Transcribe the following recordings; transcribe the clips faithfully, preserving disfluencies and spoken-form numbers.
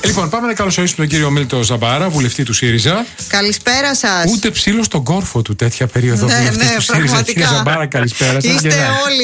Λοιπόν, πάμε να καλωσορίσουμε τον κύριο Μίλτο Ζαμπάρα, βουλευτή του ΣΥΡΙΖΑ. Καλησπέρα σας. Ούτε ψήλο στον κόρφο του τέτοια περίοδο. Ναι, βουλευτής ναι, του ΣΥΡΙΖΑ. Κύριε Ζαμπάρα, καλησπέρα σας. Είστε όλοι.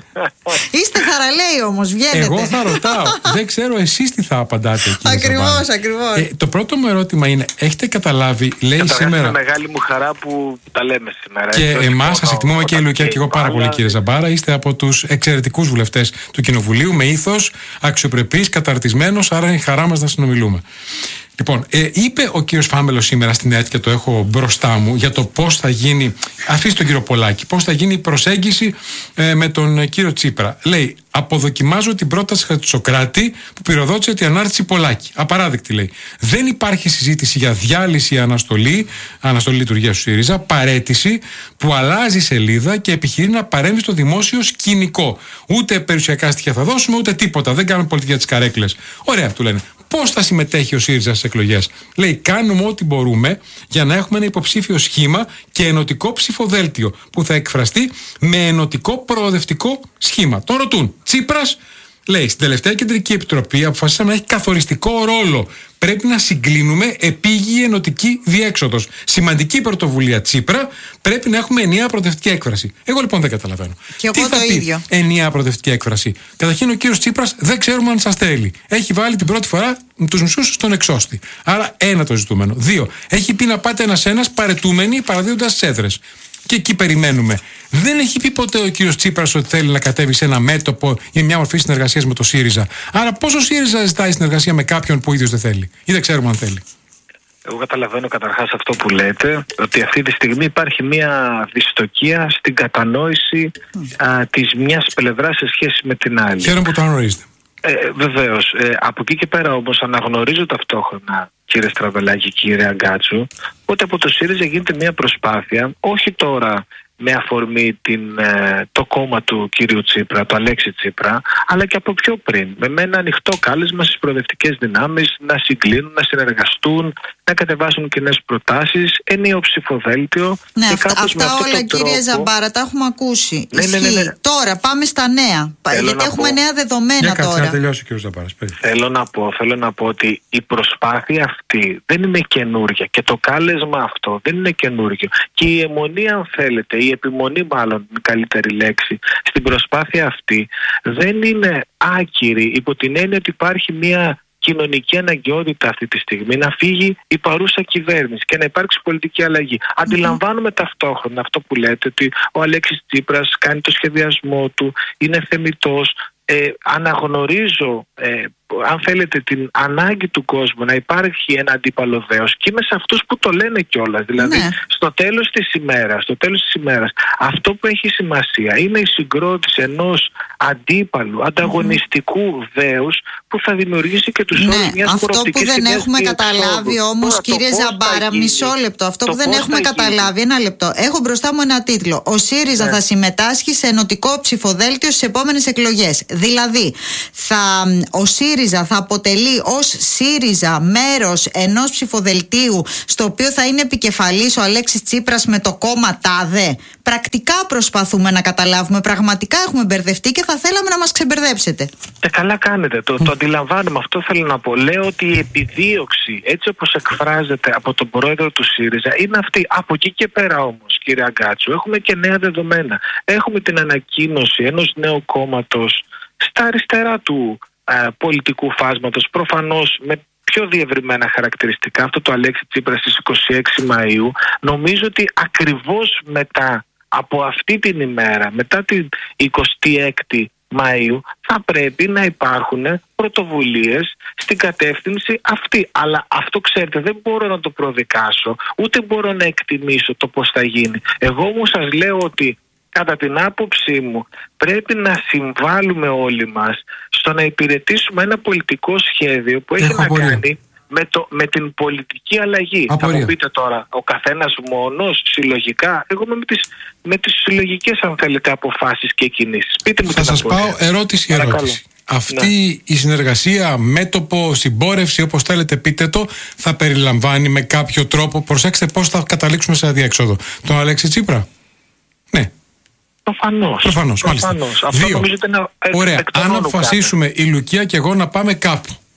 Είστε θαραλέοι όμως, βγαίνετε. Εγώ θα ρωτάω. Δεν ξέρω εσείς τι θα απαντάτε. Ακριβώς, ακριβώς. Ε, το πρώτο μου ερώτημα είναι, έχετε καταλάβει, λέει σήμερα. Είναι μεγάλη μου χαρά που τα λέμε σήμερα. Και εμάς σας εκτιμούμε και η Λουκιά και εγώ πάρα πολύ, κύριε Ζαμπάρα. Είστε από τους εξαιρετικούς βουλευτές του Κοινοβουλίου, με ήθος, αξιοπρεπής, καταρτισμένος, άρα είναι η χαρά μας να συνομιλούμε. Λοιπόν, ε, είπε ο κύριος Φάμελος σήμερα στην ΕΤ και το έχω μπροστά μου για το πώς θα γίνει, αφήστε τον κύριο Πολάκη, πώς θα γίνει η προσέγγιση ε, με τον κύριο Τσίπρα. Λέει, αποδοκιμάζω την πρόταση Χατζησοκράτη που πυροδότησε την ανάρτηση Πολάκη. Απαράδεκτη, λέει. Δεν υπάρχει συζήτηση για διάλυση ή αναστολή, αναστολή λειτουργίας του ΣΥΡΙΖΑ, παρέτηση που αλλάζει σελίδα και επιχειρεί να παρέμβει στο δημόσιο σκηνικό. Ούτε περιουσιακά στοιχεία θα δώσουμε, ούτε τίποτα. Δεν κάνουμε πολιτική για τις καρέκλες. Ωραία, του λένε. Πώς θα συμμετέχει ο ΣΥΡΙΖΑ στις εκλογές? Λέει, κάνουμε ό,τι μπορούμε για να έχουμε ένα υποψήφιο σχήμα και ενωτικό ψηφοδέλτιο που θα εκφραστεί με ενωτικό προοδευτικό σχήμα. Τον ρωτούν, Τσίπρας, λέει, στην τελευταία κεντρική επιτροπή αποφασίσαμε να έχει καθοριστικό ρόλο. Πρέπει να συγκλίνουμε επίγειη ενωτική διέξοδος. Σημαντική πρωτοβουλία Τσίπρα, πρέπει να έχουμε ενιαία προοδευτική έκφραση. Εγώ λοιπόν δεν καταλαβαίνω. Και τι εγώ θα το πει ίδιο. Ενιαία προοδευτική έκφραση? Καταρχήν, ο κύριος Τσίπρας δεν ξέρουμε αν σας θέλει. Έχει βάλει την πρώτη φορά τους μισούς στον εξώστη. Άρα, ένα το ζητούμενο. Δύο, έχει πει να πάτε ένας-ένας παρετούμενοι παραδίδοντας τις έδρες. Και εκεί περιμένουμε. Δεν έχει πει ποτέ ο κύριος Τσίπρας ότι θέλει να κατέβει σε ένα μέτωπο ή μια μορφή συνεργασίας με το ΣΥΡΙΖΑ. Άρα, πώς ο ΣΥΡΙΖΑ ζητάει συνεργασία με κάποιον που ο ίδιος δεν θέλει, ή δεν ξέρουμε αν θέλει? Εγώ καταλαβαίνω καταρχάς αυτό που λέτε, ότι αυτή τη στιγμή υπάρχει μια δυστοκία στην κατανόηση α, της μιας πλευράς σε σχέση με την άλλη. Χαίρομαι που το αναγνωρίζετε. Ε, βεβαίως. Ε, από εκεί και πέρα όμως αναγνωρίζω ταυτόχρονα, κύριε Στραβελάκη, κύριε Αγκάτσου, ότι από το ΣΥΡΙΖΑ γίνεται μια προσπάθεια, όχι τώρα με αφορμή την, ε, το κόμμα του κύριου Τσίπρα, το Αλέξη Τσίπρα, αλλά και από πιο πριν, με ένα ανοιχτό κάλεσμα στις προοδευτικές δυνάμεις να συγκλίνουν, να συνεργαστούν, να κατεβάσουν κοινές προτάσεις, ενιαίο ψηφοδέλτιο. Ναι, και αυτά, αυτά όλα, κύριε τρόπο... Ζαμπάρα, τα έχουμε ακούσει. Ναι, ναι, ναι, ναι. Τώρα πάμε στα νέα. Θέλω γιατί έχουμε πω... νέα δεδομένα Για τώρα. κάτσε να τελειώσει ο κύριος Ζαμπάρας. Θέλω να πω, θέλω να πω ότι η προσπάθεια αυτή δεν είναι καινούρια και το κάλεσμα αυτό δεν είναι καινούργιο. Και η αιμονή, αν θέλετε, η επιμονή μάλλον, είναι καλύτερη λέξη, στην προσπάθεια αυτή δεν είναι άκυρη, υπό την έννοια ότι υπάρχει μια κοινωνική αναγκαιότητα αυτή τη στιγμή να φύγει η παρούσα κυβέρνηση και να υπάρξει πολιτική αλλαγή. Mm-hmm. Αντιλαμβάνομαι ταυτόχρονα αυτό που λέτε, ότι ο Αλέξης Τσίπρας κάνει το σχεδιασμό του, είναι θεμιτός. Ε, αναγνωρίζω, ε, αν θέλετε, την ανάγκη του κόσμου να υπάρχει ένα αντίπαλο δέος και είμαι σε αυτούς που το λένε κιόλας. Δηλαδή, ναι. στο τέλος της ημέρας, στο τέλος της ημέρας, αυτό που έχει σημασία είναι η συγκρότηση ενός αντίπαλου, ανταγωνιστικού mm. δέους που θα δημιουργήσει και τους ναι, όρους μιας προοπτικής. Αυτό που δεν έχουμε καταλάβει όμως, κύριε Ζαμπάρα, μισό λεπτό. Αυτό που δεν έχουμε καταλάβει, ένα λεπτό. Έχω μπροστά μου ένα τίτλο. Ο ΣΥΡΙΖΑ ναι. θα συμμετάσχει σε ενωτικό ψηφοδέλτιο στις επόμενες εκλογές. Δηλαδή, θα, ο ΣΥΡΙΖΑ θα αποτελεί ως ΣΥΡΙΖΑ μέρος ενός ψηφοδελτίου στο οποίο θα είναι επικεφαλής ο Αλέξης Τσίπρας με το κόμμα ΤΑΔΕ. Πρακτικά προσπαθούμε να καταλάβουμε. Πραγματικά έχουμε μπερδευτεί και θα θέλαμε να μας ξεμπερδέψετε. Ε, καλά κάνετε. Το, το αντιλαμβάνομαι. Αυτό θέλω να πω. Λέω ότι η επιδίωξη, έτσι όπως εκφράζεται από τον πρόεδρο του ΣΥΡΙΖΑ, είναι αυτή. Από εκεί και πέρα όμως, κύριε Αγκάτσου, έχουμε και νέα δεδομένα. Έχουμε την ανακοίνωση ενός νέου κόμματος στα αριστερά του ε, πολιτικού φάσματος, προφανώς με πιο διευρυμένα χαρακτηριστικά, αυτό το Αλέξη Τσίπρα στις είκοσι έξι Μαΐου. Νομίζω ότι ακριβώς μετά από αυτή την ημέρα, μετά την εικοστή έκτη Μαΐου, θα πρέπει να υπάρχουν πρωτοβουλίες στην κατεύθυνση αυτή. Αλλά αυτό, ξέρετε, δεν μπορώ να το προδικάσω, ούτε μπορώ να εκτιμήσω το πώς θα γίνει. Εγώ όμως σας λέω ότι κατά την άποψή μου πρέπει να συμβάλλουμε όλοι μας στο να υπηρετήσουμε ένα πολιτικό σχέδιο που έχει Έχω να απορία. κάνει με, το, με την πολιτική αλλαγή. Απορία. Θα μου πείτε τώρα, ο καθένας μόνος, συλλογικά, εγώ με τις, με τις συλλογικές, αν θέλετε, αποφάσεις και κινήσεις. Πείτε μου. Θα σας απορία. πάω ερώτηση ερώτηση. Αυτή ναι. η συνεργασία, μέτωπο, συμπόρευση, όπως θέλετε πείτε το, θα περιλαμβάνει με κάποιο τρόπο, προσέξτε πώς θα καταλήξουμε σε αδιέξοδο, τον Αλέξη Τσίπρα? Ναι. Προφανώς. Προφανώς, μάλιστα. Αυτό Δύο. είναι Ωραία. Αν αποφασίσουμε η Λουκία και εγώ να πάμε κάπου,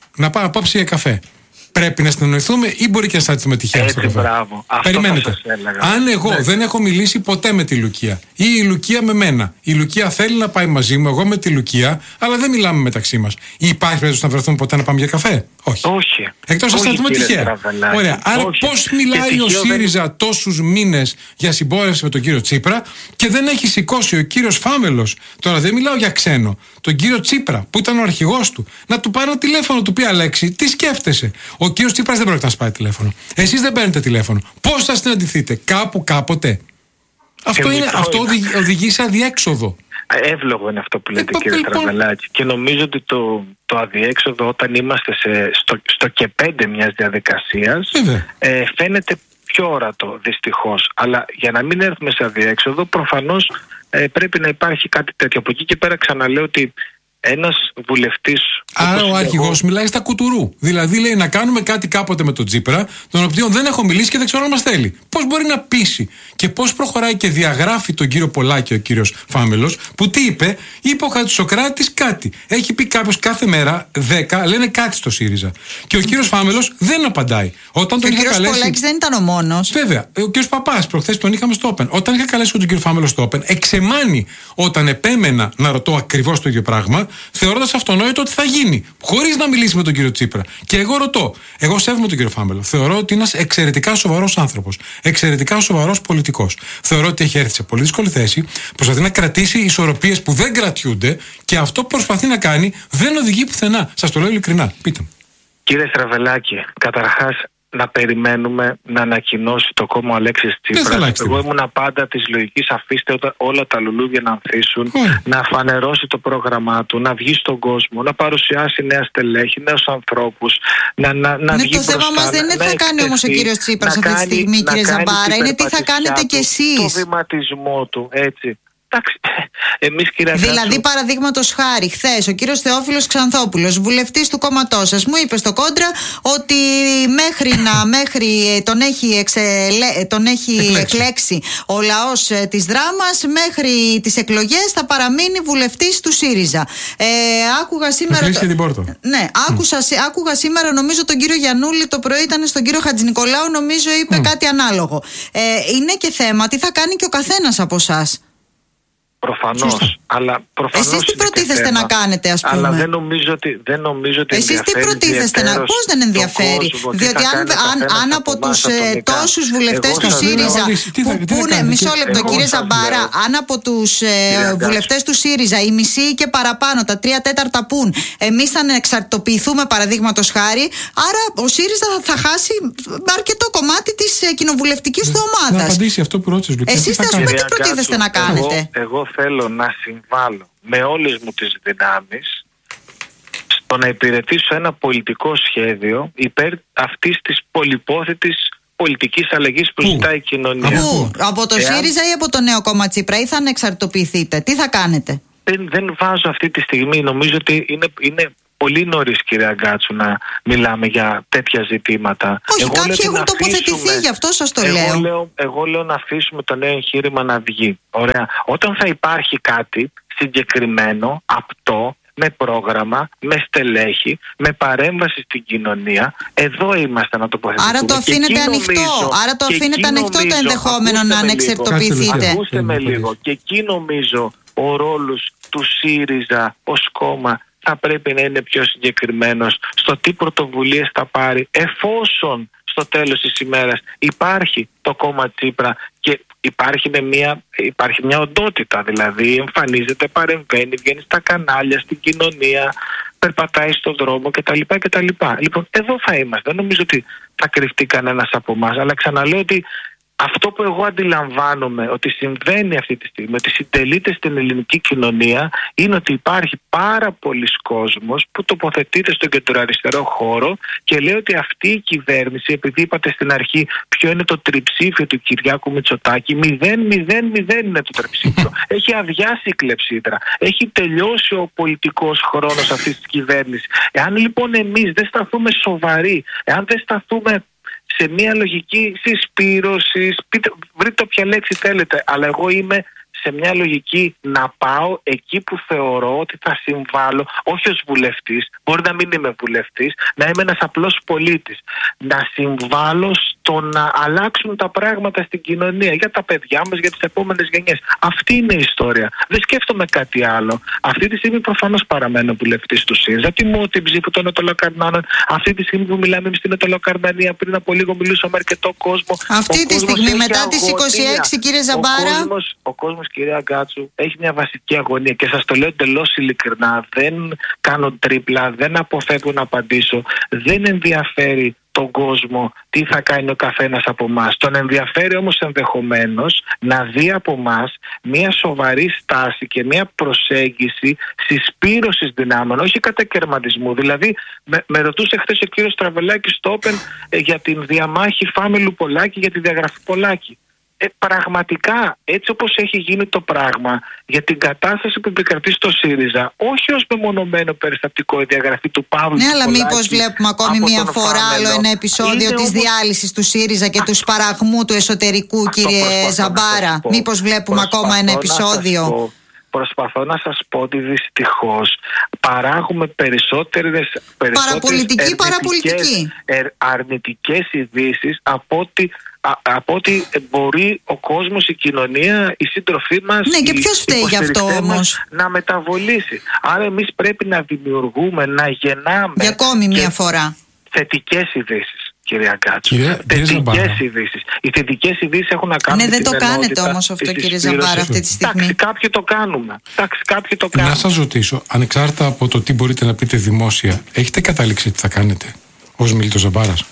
να πάω απόψε για καφέ. Πρέπει να συνεννοηθούμε ή μπορεί και να σταματήσουμε τυχαία στο καφέ? Μπράβο. Περιμένετε. Αν εγώ ναι. δεν έχω μιλήσει ποτέ με τη Λουκία ή η Λουκία με μένα, η Λουκία θέλει να πάει μαζί μου, εγώ με τη Λουκία, αλλά δεν μιλάμε μεταξύ μας, υπάρχει περίπτωση να βρεθούμε ποτέ να πάμε για καφέ? Όχι. Όχι. Εκτός να σταματούμε τυχαία. Ωραία. Άρα πώς μιλάει ο ΣΥΡΙΖΑ δεν... τόσους μήνες για συμπόρευση με τον κύριο Τσίπρα και δεν έχει σηκώσει ο κύριος Φάμελος, τώρα δεν μιλάω για ξένο, τον κύριο Τσίπρα που ήταν ο αρχηγός του, να του πάρει ένα τηλέφωνο, του πει Αλέξη, τι σκέφτεσαι? Ο κύριος Τσίπρας δεν πρόκειται να σπάει τηλέφωνο. Εσείς δεν παίρνετε τηλέφωνο. Πώς θα συναντηθείτε? Κάπου, κάποτε? Αυτό, είναι, αυτό οδηγεί, οδηγεί σε αδιέξοδο. Εύλογο είναι αυτό που λέτε, ε, κύριε Τραβελάκη. Και νομίζω ότι το, το αδιέξοδο, όταν είμαστε σε, στο, στο και πέντε μιας διαδικασίας, ε, φαίνεται πιο ορατό, δυστυχώς. Αλλά για να μην έρθουμε σε αδιέξοδο, προφανώς ε, πρέπει να υπάρχει κάτι τέτοιο. Από εκεί και πέρα ξαναλέω ότι ένας βουλευτής. Άρα ο αρχηγός εγώ... μιλάει στα κουτουρού. Δηλαδή λέει να κάνουμε κάτι κάποτε με τον Τσίπρα, τον οποίο δεν έχω μιλήσει και δεν ξέρω αν μας θέλει. Πώς μπορεί να πείσει και πώς προχωράει και διαγράφει τον κύριο Πολάκη ο κύριος Φάμελος, που τι είπε? Είπε ο Χατζησοκράτης κάτι. Έχει πει κάποιος κάθε μέρα δέκα λένε κάτι στο ΣΥΡΙΖΑ. Και ο κύριος Φάμελος δεν απαντάει. Όταν τον ο κύριος καλέσει... Πολάκης δεν ήταν ο μόνος. Βέβαια. Ο κύριος Παπάς, προχθές τον είχαμε στο Open. Όταν είχα καλέσει τον κύριο Φάμελο στο Open, εξεμάνει όταν επέμενα να ρωτώ ακριβώς το ίδιο πράγμα, θεωρώντας αυτονόητο ότι θα γίνει, χωρίς να μιλήσει με τον κύριο Τσίπρα. Και εγώ ρωτώ, εγώ σέβομαι τον κύριο Φάμελο. Θεωρώ ότι είναι ένας εξαιρετικά σοβαρός άνθρωπος, εξαιρετικά σοβαρός πολιτικός. Θεωρώ ότι έχει έρθει σε πολύ δύσκολη θέση, προσπαθεί να κρατήσει ισορροπίες που δεν κρατιούνται και αυτό που προσπαθεί να κάνει δεν οδηγεί πουθενά. Σας το λέω ειλικρινά. Πείτε μου. Κύριε Στραβελάκη, καταρχάς να περιμένουμε να ανακοινώσει το κόμμα Αλέξης Τσίπρας. Εγώ ήμουν πάντα της λογικής αφήστε όλα τα λουλούδια να ανθίσουν, mm. να φανερώσει το πρόγραμμά του, να βγει στον κόσμο, να παρουσιάσει νέα στελέχη, νέους ανθρώπους, να, να, να ναι, βγει το θέμα μας δεν είναι τι θα κάνει όμως ο κύριος Τσίπρας αυτή τη στιγμή, κύριε Ζαμπάρα, είναι τι θα κάνετε κι εσείς. Το βηματισμό του, έτσι. Εμείς, κύριε δηλαδή, Αγκάτσου... παραδείγματος χάρη, χθες ο κύριος Θεόφιλος Ξανθόπουλος, βουλευτής του κόμματός σας, μου είπε στο κόντρα ότι μέχρι να μέχρι τον έχει, εξελε, τον έχει εκλέξει. εκλέξει ο λαός ε, της Δράμας, μέχρι τις εκλογές θα παραμείνει βουλευτής του ΣΥΡΙΖΑ. Ε, άκουγα σήμερα. Το... την πόρτα. Ναι, άκουσα, mm. άκουγα σήμερα, νομίζω, τον κύριο Γιαννούλη, το πρωί ήταν στον κύριο Χατζηνικολάου, νομίζω είπε mm. κάτι ανάλογο. Ε, είναι και θέμα τι θα κάνει και ο καθένας από εσάς. Προφανώς, αλλά προφανώς. Εσείς τι προτίθεστε να κάνετε, ας πούμε? Αλλά δεν νομίζω ότι, δεν νομίζω ότι εσείς τι προτίθεστε να... Πώς δεν ενδιαφέρει? Διότι αν, αν, αν από τους ε, τόσους βουλευτές του ΣΥΡΙΖΑ που πούνε, μισό λεπτό κύριε Ζαμπάρα, αν από τους ε, βουλευτές του ΣΥΡΙΖΑ οι μισοί και παραπάνω, τα τρία τέταρτα πουν, εμείς θα εξαρτοποιηθούμε παραδείγματος χάρη, άρα ο ΣΥΡΙΖΑ θα, θα χάσει αρκετό κομμάτι της ε, κοινοβουλευτικής του ομάδας. Να απαντήσει αυτό που ρώτησες, Λουκία. Εσείς τι προτίθεστε να κάνετε? Εγώ θέλω να συμβάλλω με όλες μου τις δυνάμεις στο να υπηρετήσω ένα πολιτικό σχέδιο υπέρ αυτής της πολυπόθετης πολιτικής αλλαγής που ζητάει η κοινωνία. Πού? Από το Εάν... ΣΥΡΙΖΑ ή από το νέο κόμμα Τσίπρα, ή θα ανεξαρτοποιηθείτε? Τι θα κάνετε? Δεν, δεν βάζω αυτή τη στιγμή, νομίζω ότι είναι, είναι πολύ νωρίς, κύριε Αγκάτσου, να μιλάμε για τέτοια ζητήματα. Όχι, εγώ κάποιοι έχουν τοποθετηθεί, γι' αυτό σας το εγώ λέω. λέω. Εγώ λέω να αφήσουμε το νέο εγχείρημα να βγει. Ωραία. Όταν θα υπάρχει κάτι συγκεκριμένο, απτό, με πρόγραμμα, με στελέχη, με παρέμβαση στην κοινωνία, εδώ είμαστε να τοποθετηθούμε. Άρα το αφήνετε ανοιχτό. Νομίζω, Άρα το αφήνετε ανοιχτό νομίζω, το ενδεχόμενο να ανεξαρτοποιηθείτε. Ακούστε με λίγο. Και εκεί νομίζω ο ρόλος του ΣΥΡΙΖΑ ως κόμμα θα πρέπει να είναι πιο συγκεκριμένος στο τι πρωτοβουλίες θα πάρει, εφόσον στο τέλος της ημέρας υπάρχει το κόμμα Τσίπρα και υπάρχει, με μια, υπάρχει μια οντότητα, δηλαδή εμφανίζεται, παρεμβαίνει, βγαίνει στα κανάλια, στην κοινωνία, περπατάει στον δρόμο κτλ. κτλ. Λοιπόν, εδώ θα είμαστε. Δεν νομίζω ότι θα κρυφτεί κανένας από εμάς, αλλά ξαναλέω ότι αυτό που εγώ αντιλαμβάνομαι ότι συμβαίνει αυτή τη στιγμή, ότι συντελείται στην ελληνική κοινωνία, είναι ότι υπάρχει πάρα πολλοί κόσμος που τοποθετείται στον κεντροαριστερό χώρο και λέει ότι αυτή η κυβέρνηση, επειδή είπατε στην αρχή ποιο είναι το τριψήφιο του Κυριάκου Μητσοτάκη, μηδέν μηδέν μηδέν είναι το τριψήφιο. Έχει αδειάσει η κλεψίδρα. Έχει τελειώσει ο πολιτικός χρόνος αυτής της κυβέρνησης. Εάν λοιπόν εμείς δεν σταθούμε σοβαροί, εάν δεν σταθούμε σε μια λογική συσπήρωσης, βρείτε όποια λέξη θέλετε, αλλά εγώ είμαι σε μια λογική να πάω εκεί που θεωρώ ότι θα συμβάλλω, όχι ως βουλευτής, μπορεί να μην είμαι βουλευτής, να είμαι ένας απλός πολίτης, να συμβάλλω στο να αλλάξουν τα πράγματα στην κοινωνία για τα παιδιά μας, για τις επόμενες γενιές. Αυτή είναι η ιστορία. Δεν σκέφτομαι κάτι άλλο. Αυτή τη στιγμή προφανώς παραμένω βουλευτής του ΣΥΡΙΖΑ. Τιμώ την ψήφο των Ετωλοκαρνάνων. Αυτή τη στιγμή που μιλάμε εμείς στην Ετωλοκαρνανία, πριν από λίγο μιλούσαμε αρκετό κόσμο. Αυτή τη στιγμή, μετά τις είκοσι έξι, κύριε Ζαμπάρα. Ο κόσμος, ο κόσμος, κυρία Αγκάτσου, έχει μια βασική αγωνία και σας το λέω εντελώς ειλικρινά. Δεν κάνω τρίπλα, δεν αποφεύγω να απαντήσω. Δεν ενδιαφέρει τον κόσμο τι θα κάνει ο καθένας από εμάς. Τον ενδιαφέρει όμως ενδεχομένως να δει από εμάς μια σοβαρή στάση και μια προσέγγιση συσπήρωσης δυνάμεων, όχι κατακαιρματισμού. Δηλαδή, με, με ρωτούσε χθες ο κύριος Τραβελάκης στο Open ε, για την διαμάχη Φάμελου Πολάκη, για τη διαγραφή Πολάκη. Ε, πραγματικά, έτσι όπως έχει γίνει το πράγμα, για την κατάσταση που επικρατεί στο ΣΥΡΙΖΑ, όχι ως μεμονωμένο περιστατικό η διαγραφή του Παύλου. Ναι, αλλά μήπως βλέπουμε ακόμη μία φορά άλλο ένα επεισόδιο της όμως διάλυσης του ΣΥΡΙΖΑ και του σπαραγμού του εσωτερικού, κύριε Ζαμπάρα. Μήπως βλέπουμε ακόμα ένα επεισόδιο. Προσπαθώ να σας πω ότι δυστυχώς παράγουμε περισσότερες, περισσότερες παραπολιτική, παραπολιτική. αρνητικές ειδήσεις από ότι Α, από ότι μπορεί ο κόσμος, η κοινωνία, οι σύντροφοί μας, ναι, και ποιος φταίει γι' αυτό όμως να μεταβολήσει. Άρα εμείς πρέπει να δημιουργούμε, να γεννάμε για ακόμη μια φορά θετικές ειδήσεις, κυρία Αγκάτσου. Θετικές ειδήσεις. Οι θετικές ειδήσεις έχουν να κάνουν. Ναι, δεν το κάνετε όμως αυτό, κύριε Ζαμπάρα, αυτή τη στιγμή. Εντάξει, κάποιοι το κάνουμε. Εντάξει, κάποιοι το κάνουμε. Να σας ρωτήσω, ανεξάρτητα από το τι μπορείτε να πείτε δημόσια, έχετε καταλήξει τι θα κάνετε ως Μίλτος Ζαμπάρας?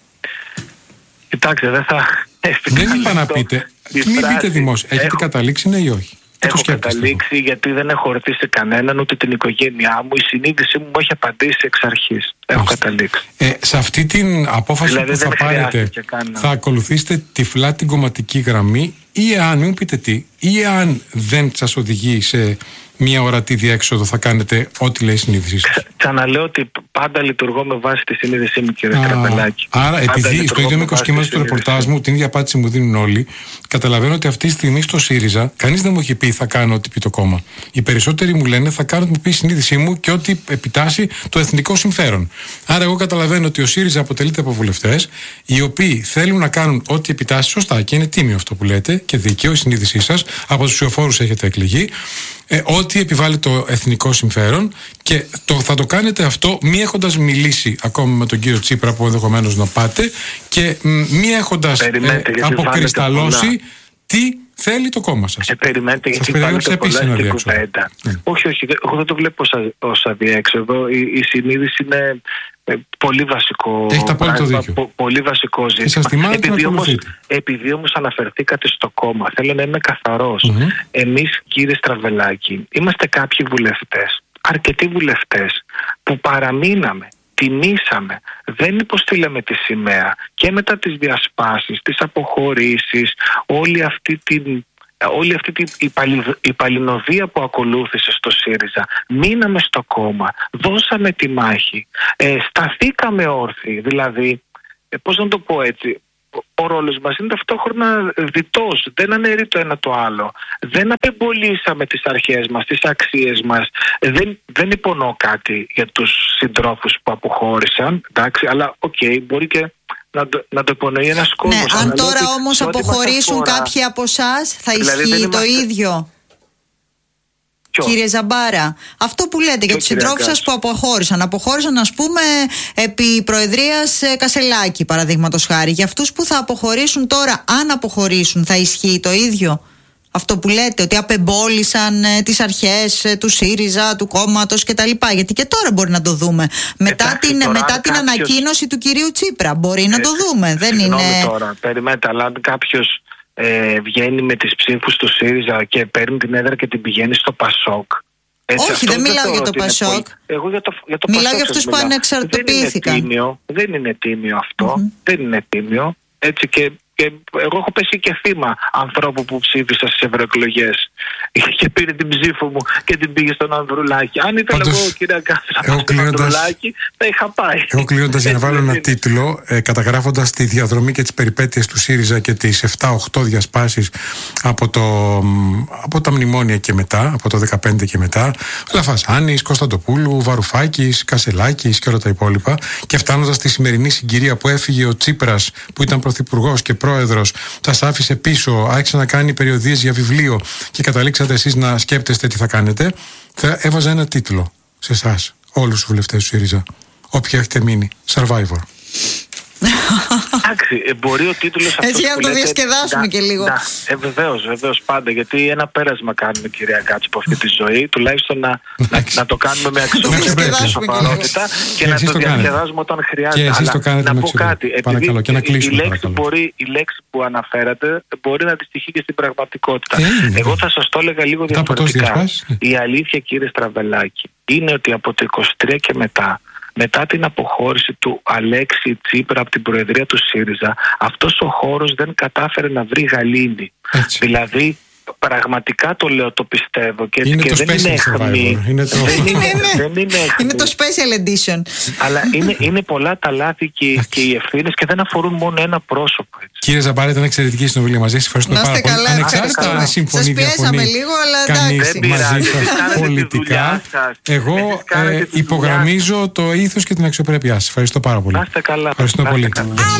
Κοιτάξτε, δεν θα. Δεν είπα να πείτε. Μην πείτε δημόσια. Έχετε έχω... καταλήξει, ναι ή όχι? Έχω καταλήξει εγώ. Γιατί δεν έχω ρωτήσει κανέναν, ούτε την οικογένειά μου. Η συνείδησή μου μου έχει απαντήσει εξ αρχής. Έχω Άστε. καταλήξει. Ε, σε αυτή την απόφαση δηλαδή, που θα πάρετε, θα ακολουθήσετε τυφλά την κομματική γραμμή, ή αν, μην πείτε τι, ή αν δεν σας οδηγεί σε μια ορατή διέξοδο, θα κάνετε ό,τι λέει η συνείδησή σας? Ξαναλέω ότι πάντα λειτουργώ με βάση τη συνείδησή μου, κύριε Τραβελάκη. Άρα, επειδή στο ίδιο μήκος κύματος του ρεπορτάζ μου, την ίδια απάντηση μου δίνουν όλοι, καταλαβαίνω ότι αυτή τη στιγμή στο ΣΥΡΙΖΑ κανείς δεν μου έχει πει θα κάνω ό,τι πει το κόμμα. Οι περισσότεροι μου λένε θα κάνω ό,τι μου πει η συνείδησή μου και ό,τι επιτάσσει το εθνικό συμφέρον. Άρα, εγώ καταλαβαίνω ότι ο ΣΥΡΙΖΑ αποτελείται από βουλευτές οι οποίοι θέλουν να κάνουν ό,τι επιτάσσει σωστά, και είναι τίμιο αυτό που λέτε και δίκαιο η συνείδησή σας. Από τους ψηφοφόρους έχετε εκλεγεί. Ε, ό,τι επιβάλλει το εθνικό συμφέρον, και το, θα το κάνετε αυτό μη έχοντας μιλήσει ακόμα με τον κύριο Τσίπρα που ενδεχομένως να πάτε, και μη έχοντας ε, αποκρισταλώσει τι θέλει το κόμμα σας. Ε, περιμένετε, σας γιατί βάλετε πολλά στην κουβέντα. Mm. Όχι, όχι, εγώ δεν το βλέπω ως αδιέξοδο. Η, η συνείδηση είναι ε, πολύ βασικό πράγμα, πο, πολύ βασικό ζήτημα. Επειδή όμως, επειδή όμως αναφερθήκατε στο κόμμα, θέλω να είμαι καθαρός. Mm-hmm. Εμείς, κύριε Στραβελάκη, είμαστε κάποιοι βουλευτές, αρκετοί βουλευτές, που παραμείναμε, τιμήσαμε, δεν υποστήλαμε τη σημαία, και μετά τις διασπάσεις, τις αποχωρήσεις, όλη αυτή την όλη αυτή η, παλι, η παλινοδία που ακολούθησε στο ΣΥΡΙΖΑ, μείναμε στο κόμμα, δώσαμε τη μάχη, ε, σταθήκαμε όρθιοι, δηλαδή, ε, πώς να το πω έτσι, ο ρόλος μας είναι ταυτόχρονα διτός, δεν αναιρεί το ένα το άλλο. Δεν απεμπολίσαμε τις αρχές μας, τις αξίες μας. Δεν, δεν υπονοώ κάτι για τους συντρόφους που αποχώρησαν, εντάξει, αλλά οκ, okay, μπορεί και να το, να το υπονοεί ένας κόσμος. Ναι, αν τώρα ότι, όμως αποχωρήσουν αφορά, κάποιοι από εσάς, θα δηλαδή ισχύει το είμαστε... ίδιο. Ποιο? Κύριε Ζαμπάρα, αυτό που λέτε Ποιο, για τους συντρόφους σας που αποχώρησαν, αποχώρησαν ας πούμε επί προεδρίας Κασελάκη, παραδείγματος χάρη. Για αυτούς που θα αποχωρήσουν τώρα, αν αποχωρήσουν, θα ισχύει το ίδιο? Αυτό που λέτε, ότι απεμπόλησαν ε, τις αρχές ε, του ΣΥΡΙΖΑ, του κόμματος κτλ. Γιατί και τώρα μπορεί να το δούμε. Μετά Εντάξει, την, μετά κάποιος... την ανακοίνωση του κυρίου Τσίπρα μπορεί ε, να το δούμε. Δεν είναι... τώρα, περιμένετε, αλλά αν κάποιος ε, βγαίνει με τις ψήφους του ΣΥΡΙΖΑ και παίρνει την έδρα και την πηγαίνει στο ΠΑΣΟΚ. Έτσι, όχι, δεν μιλάω για το ΠΑΣΟΚ. Πολύ... Εγώ για το, για το μιλάω Πασόκ για αυτούς που ανεξαρτητοποιήθηκαν. Δεν είναι τίμιο, δεν είναι τίμιο αυτό. Mm-hmm. Δεν είναι τίμιο. Έτσι, και Και εγώ έχω πέσει και θύμα ανθρώπου που ψήφισα στις ευρωεκλογές και πήρε την ψήφο μου και την πήγε στον Ανδρουλάκη. Αν ήθελα Πάντως, εγώ, κύριε Αγκάθη, να πάω στον Ανδρουλάκη, θα είχα πάει. Εγώ κλείνοντας για να βάλω ένα τίτλο, ε, καταγράφοντας τη διαδρομή και τις περιπέτειες του ΣΥΡΙΖΑ και τις επτά οκτώ διασπάσεις από, το, από τα μνημόνια και μετά, από το δεκαπέντε και μετά, Λαφασάνης, Κωνσταντοπούλου, Βαρουφάκης, Κασελάκης και όλα τα υπόλοιπα, και φτάνοντας στη σημερινή συγκυρία που έφυγε ο Τσίπρας, που ήταν πρωθυπουργός και πρόεδρος, σας άφησε πίσω, άρχισε να κάνει περιοδίες για βιβλίο και καταλήξατε εσείς να σκέπτεστε τι θα κάνετε, θα έβαζα ένα τίτλο σε εσάς, όλους τους βουλευτές του ΣΥΡΙΖΑ, όποιοι έχετε μείνει, Survivor. Εντάξει, μπορεί ο τίτλος αυτός. Έτσι, για να το διασκεδάσουμε να, και λίγο. Να, ε, βεβαίως, βεβαίως, πάντα. Γιατί ένα πέρασμα κάνουμε, κυρία Γκάτσου, από αυτή τη ζωή. Τουλάχιστον να, να, να το κάνουμε με αξιοπρέπεια και σοβαρότητα και, και να το διασκεδάσουμε όταν χρειάζεται. Και εσείς το κάνετε. Να πω κάτι. Παρακαλώ, και να κλείσουμε, η, λέξη μπορεί, η λέξη που αναφέρατε μπορεί να αντιστοιχεί και στην πραγματικότητα. Ε, Εγώ θα σας το έλεγα λίγο διαφορετικά. Η αλήθεια, κύριε Στραβελάκη, είναι ότι από το είκοσι τρία και μετά, μετά την αποχώρηση του Αλέξη Τσίπρα από την Προεδρία του ΣΥΡΙΖΑ, αυτός ο χώρος δεν κατάφερε να βρει γαλήνη. Έτσι. Δηλαδή, πραγματικά το λέω, το πιστεύω και, είναι και το δεν είναι αιχμή. Είναι το... δεν είναι, δεν είναι, είναι το special edition. Αλλά είναι, είναι πολλά τα λάθη και, και οι ευθύνες και δεν αφορούν μόνο ένα πρόσωπο. Έτσι. Κύριε Ζαμπάρη, ήταν εξαιρετική συνομιλία μαζί σας. Ευχαριστούμε πάρα πολύ. Καλά, ανεξάρτητα αν συμφωνεί σας πιέσαμε λίγο, αλλά εντάξει. Μαζί σας πολιτικά. Εγώ ε, υπογραμμίζω το ήθος και την αξιοπρέπειά σας. Ευχαριστώ πάρα πολύ. Να είστε καλά. Ευχαριστώ πολύ.